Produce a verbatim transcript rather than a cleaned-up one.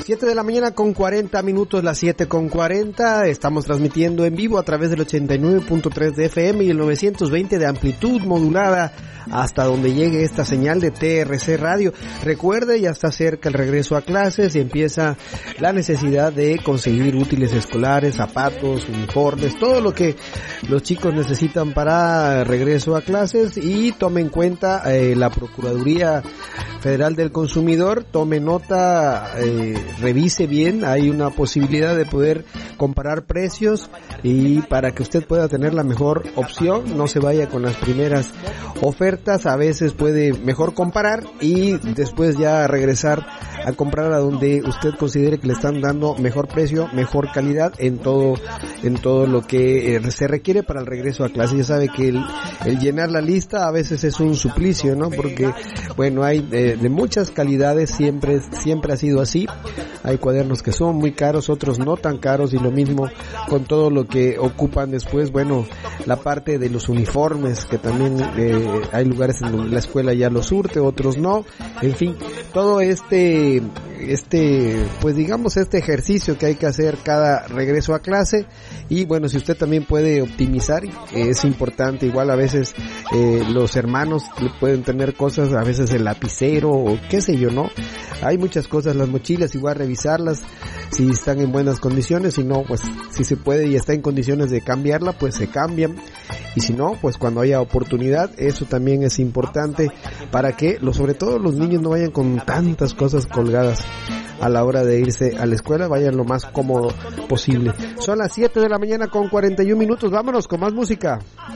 siete de la mañana con cuarenta minutos, las siete con cuarenta. Estamos transmitiendo en vivo a través del ochenta y nueve punto tres de F M y el novecientos veinte de amplitud modulada hasta donde llegue esta señal de T R C Radio. Recuerde, ya está cerca el regreso a clases y empieza la necesidad de conseguir útiles escolares, zapatos, uniformes, todo lo que los chicos necesitan para regreso a clases. Y tome en cuenta eh, la Procuraduría Federal del Consumidor, tome nota, eh, revise bien, hay una posibilidad de poder comparar precios y para que usted pueda tener la mejor opción, no se vaya con las primeras ofertas, a veces puede mejor comparar y después ya regresar a comprar a donde usted considere que le están dando mejor precio, mejor calidad en todo en todo lo que eh, se requiere para el regreso a clase. Ya sabe que el, el llenar la lista a veces es un suplicio, ¿no? Porque, bueno, hay eh, de muchas calidades, siempre siempre ha sido así. Hay cuadernos que son muy caros, otros no tan caros, y lo mismo con todo lo que ocupan después. Bueno, la parte de los uniformes, que también eh, hay lugares en donde la escuela ya los surte, otros no. En fin, todo este este pues digamos este ejercicio que hay que hacer cada regreso a clase. Y bueno, si usted también puede optimizar, es importante. Igual a veces eh, los hermanos pueden tener cosas, a veces el lapicero o qué sé yo, ¿no? Hay muchas cosas, las mochilas igual revisarlas si están en buenas condiciones, si no, pues si se puede y está en condiciones de cambiarla, pues se cambian, y si no, pues cuando haya oportunidad, eso también es importante para que, lo, sobre todo los niños, no vayan con tantas cosas colgadas a la hora de irse a la escuela, vayan lo más cómodo posible. Son las siete de la mañana con cuarenta y un minutos, vámonos con más música.